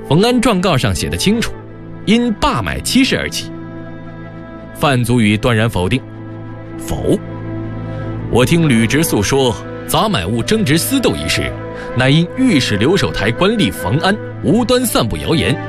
冯安状告上写得清楚，因罢买妻室而起。范祖禹断然否定：否，我听吕直诉说，杂买物争执私斗一事，乃因御史留守台官吏冯安无端散布谣言，